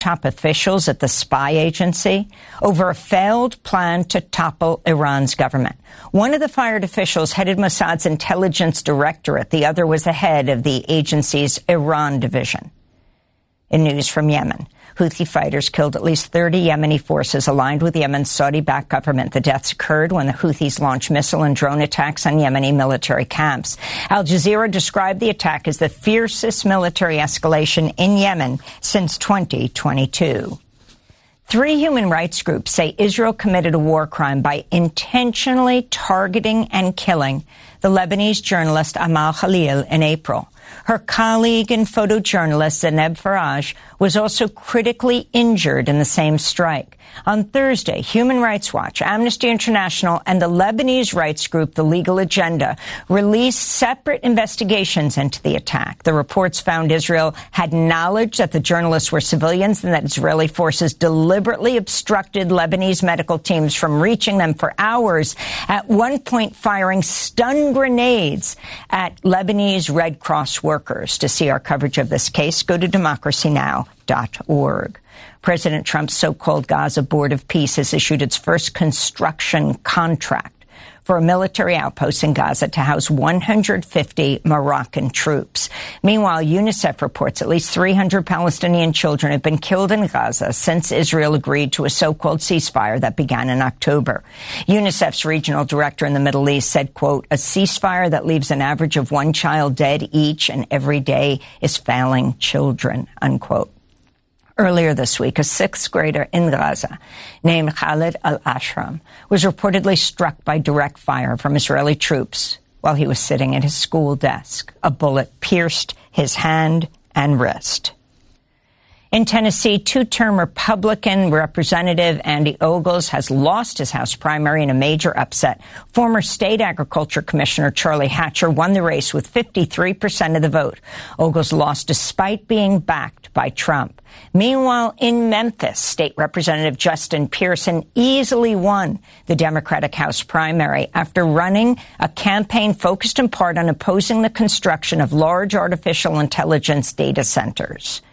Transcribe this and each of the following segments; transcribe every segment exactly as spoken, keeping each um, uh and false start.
top officials at the spy agency over a failed plan to topple Iran's government. One of the fired officials headed Mossad's intelligence directorate. The other was the head of the agency's Iran division. In news from Yemen, Houthi fighters killed at least thirty Yemeni forces aligned with Yemen's Saudi-backed government. The deaths occurred when the Houthis launched missile and drone attacks on Yemeni military camps. Al Jazeera described the attack as the fiercest military escalation in Yemen since twenty twenty-two. Three human rights groups say Israel committed a war crime by intentionally targeting and killing the Lebanese journalist Amal Khalil in April. Her colleague and photojournalist Zainab Faraj was also critically injured in the same strike. On Thursday, Human Rights Watch, Amnesty International, and the Lebanese rights group The Legal Agenda released separate investigations into the attack. The reports found Israel had knowledge that the journalists were civilians and that Israeli forces deliberately obstructed Lebanese medical teams from reaching them for hours, at one point firing stun grenades at Lebanese Red Cross workers. To see our coverage of this case, go to democracy now dot org. President Trump's so-called Gaza Board of Peace has issued its first construction contract for a military outpost in Gaza to house one hundred fifty Moroccan troops. Meanwhile, UNICEF reports at least three hundred Palestinian children have been killed in Gaza since Israel agreed to a so-called ceasefire that began in October. UNICEF's regional director in the Middle East said, quote, a ceasefire that leaves an average of one child dead each and every day is failing children, unquote. Earlier this week, a sixth grader in Gaza named Khalid al-Ashram was reportedly struck by direct fire from Israeli troops while he was sitting at his school desk. A bullet pierced his hand and wrist. In Tennessee, two-term Republican Representative Andy Ogles has lost his House primary in a major upset. Former State Agriculture Commissioner Charlie Hatcher won the race with fifty-three percent of the vote. Ogles lost despite being backed by Trump. Meanwhile, in Memphis, State Representative Justin Pearson easily won the Democratic House primary after running a campaign focused in part on opposing the construction of large artificial intelligence data centers.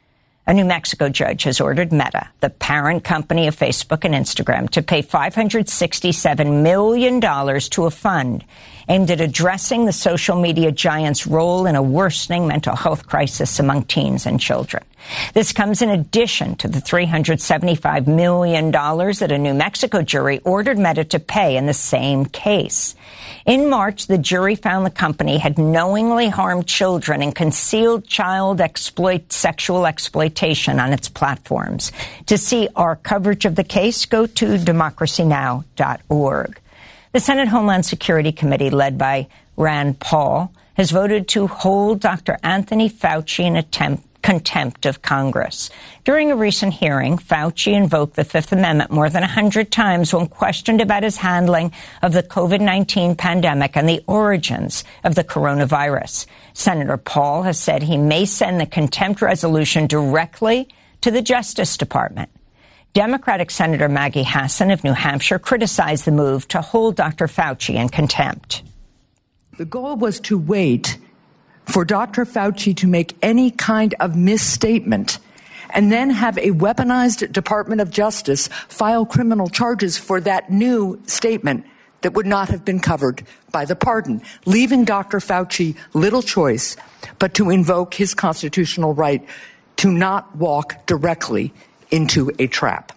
A New Mexico judge has ordered Meta, the parent company of Facebook and Instagram, to pay five hundred sixty-seven million dollars to a fund aimed at addressing the social media giant's role in a worsening mental health crisis among teens and children. This comes in addition to the three hundred seventy-five million dollars that a New Mexico jury ordered Meta to pay in the same case. In March, the jury found the company had knowingly harmed children and concealed child exploit, sexual exploitation on its platforms. To see our coverage of the case, go to democracy now dot org. The Senate Homeland Security Committee, led by Rand Paul, has voted to hold Doctor Anthony Fauci in attempt contempt of Congress. During a recent hearing, Fauci invoked the Fifth Amendment more than one hundred times when questioned about his handling of the COVID nineteen pandemic and the origins of the coronavirus. Senator Paul has said he may send the contempt resolution directly to the Justice Department. Democratic Senator Maggie Hassan of New Hampshire criticized the move to hold Doctor Fauci in contempt. The goal was to wait for Doctor Fauci to make any kind of misstatement and then have a weaponized Department of Justice file criminal charges for that new statement that would not have been covered by the pardon, leaving Doctor Fauci little choice but to invoke his constitutional right to not walk directly into a trap.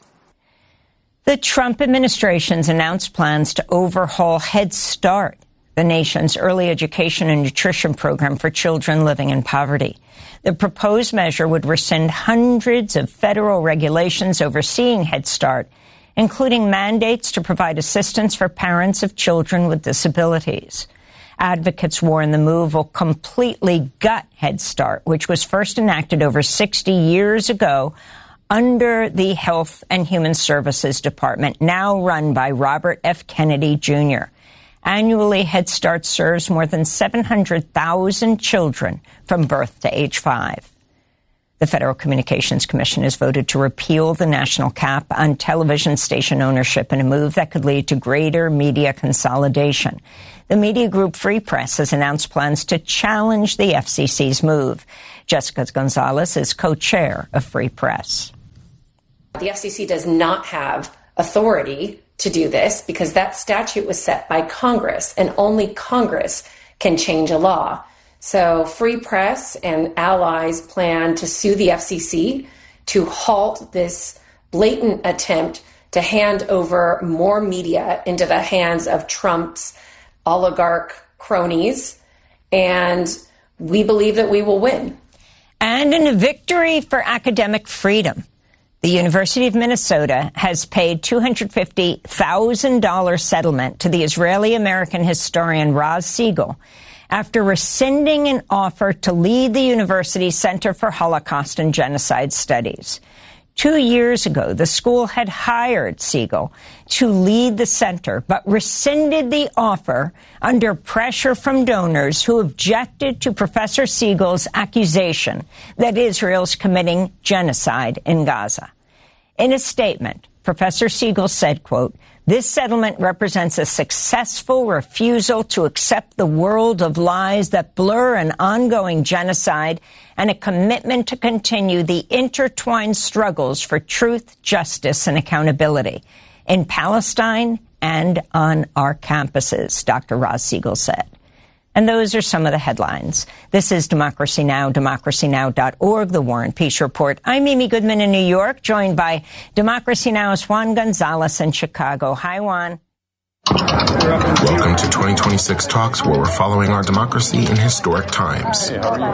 The Trump administration's announced plans to overhaul Head Start, the nation's early education and nutrition program for children living in poverty. The proposed measure would rescind hundreds of federal regulations overseeing Head Start, including mandates to provide assistance for parents of children with disabilities. Advocates warn the move will completely gut Head Start, which was first enacted over sixty years ago under the Health and Human Services Department, now run by Robert F. Kennedy, Junior Annually, Head Start serves more than seven hundred thousand children from birth to age five. The Federal Communications Commission has voted to repeal the national cap on television station ownership in a move that could lead to greater media consolidation. The media group Free Press has announced plans to challenge the F C C's move. Jessica Gonzalez is co-chair of Free Press. The F C C does not have authority to do this because that statute was set by Congress, and only Congress can change a law. So Free Press and allies plan to sue the F C C to halt this blatant attempt to hand over more media into the hands of Trump's oligarch cronies. And we believe that we will win. And in a victory for academic freedom, the University of Minnesota has paid two hundred fifty thousand dollars settlement to the Israeli-American historian Raz Siegel after rescinding an offer to lead the university's Center for Holocaust and Genocide Studies. Two years ago, the school had hired Siegel to lead the center, but rescinded the offer under pressure from donors who objected to Professor Siegel's accusation that Israel's committing genocide in Gaza. In a statement, Professor Siegel said, quote, "This settlement represents a successful refusal to accept the world of lies that blur an ongoing genocide and a commitment to continue the intertwined struggles for truth, justice, and accountability in Palestine and on our campuses," Doctor Raz Siegel said. And those are some of the headlines. This is Democracy Now!, democracy now dot org, The War and Peace Report. I'm Amy Goodman in New York, joined by Democracy Now!'s Juan Gonzalez in Chicago. Hi, Juan. Welcome to twenty twenty-six Talks, where we're following our democracy in historic times.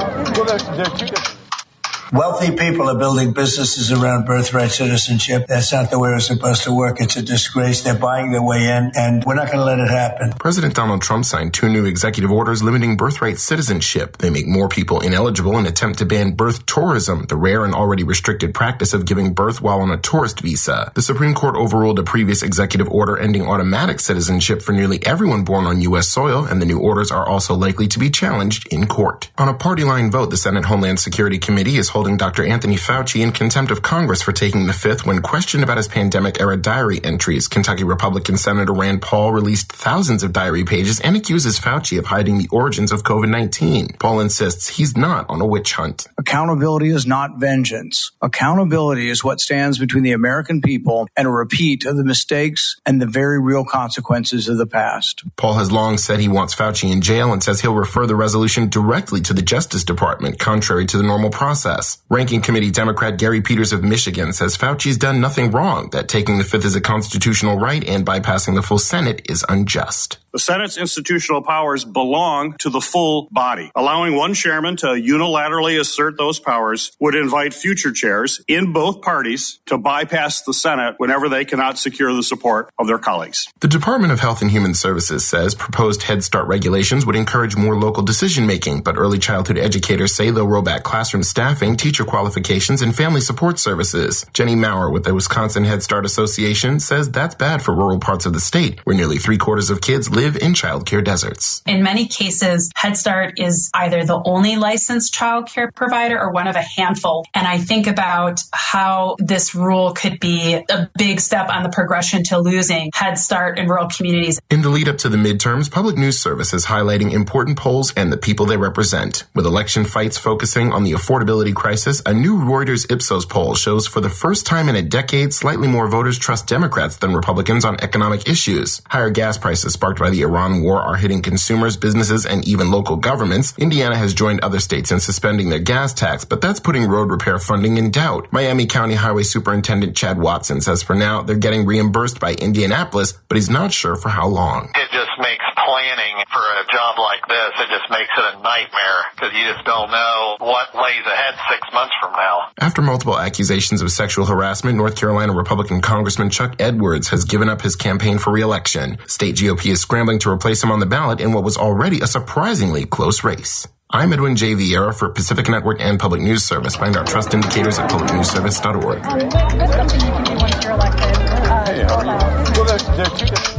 Wealthy people are building businesses around birthright citizenship. That's not the way it's supposed to work. It's a disgrace. They're buying their way in, and we're not going to let it happen. President Donald Trump signed two new executive orders limiting birthright citizenship. They make more people ineligible and attempt to ban birth tourism, the rare and already restricted practice of giving birth while on a tourist visa. The Supreme Court overruled a previous executive order ending automatic citizenship for nearly everyone born on U S soil, and the new orders are also likely to be challenged in court. On a party-line vote, the Senate Homeland Security Committee is holding Doctor Anthony Fauci in contempt of Congress for taking the fifth when questioned about his pandemic-era diary entries. Kentucky Republican Senator Rand Paul released thousands of diary pages and accuses Fauci of hiding the origins of COVID nineteen. Paul insists he's not on a witch hunt. Accountability is not vengeance. Accountability is what stands between the American people and a repeat of the mistakes and the very real consequences of the past. Paul has long said he wants Fauci in jail and says he'll refer the resolution directly to the Justice Department, contrary to the normal process. Ranking Committee Democrat Gary Peters of Michigan says Fauci's done nothing wrong, that taking the fifth is a constitutional right and bypassing the full Senate is unjust. The Senate's institutional powers belong to the full body. Allowing one chairman to unilaterally assert those powers would invite future chairs in both parties to bypass the Senate whenever they cannot secure the support of their colleagues. The Department of Health and Human Services says proposed Head Start regulations would encourage more local decision-making, but early childhood educators say they'll roll back classroom staffing, teacher qualifications, and family support services. Jenny Maurer with the Wisconsin Head Start Association says that's bad for rural parts of the state, where nearly three-quarters of kids live in childcare deserts. In many cases, Head Start is either the only licensed childcare provider or one of a handful. And I think about how this rule could be a big step on the progression to losing Head Start in rural communities. In the lead up to the midterms, Public News Service is highlighting important polls and the people they represent. With election fights focusing on the affordability crisis, a new Reuters Ipsos poll shows for the first time in a decade, slightly more voters trust Democrats than Republicans on economic issues. Higher gas prices sparked by the Iran war are hitting consumers, businesses, and even local governments. Indiana has joined other states in suspending their gas tax, but that's putting road repair funding in doubt. Miami County Highway Superintendent Chad Watson says for now they're getting reimbursed by Indianapolis, but he's not sure for how long. It just makes planning for a job like this, it just makes it a nightmare because you just don't know what lays ahead six months from now. After multiple accusations of sexual harassment, North Carolina Republican Congressman Chuck Edwards has given up his campaign for re-election. State G O P is scrambling to replace him on the ballot in what was already a surprisingly close race. I'm Edwin J. Vieira for Pacific Network and Public News Service. Find our trust indicators at public news service dot org. Hey, how are you? Well, they're, they're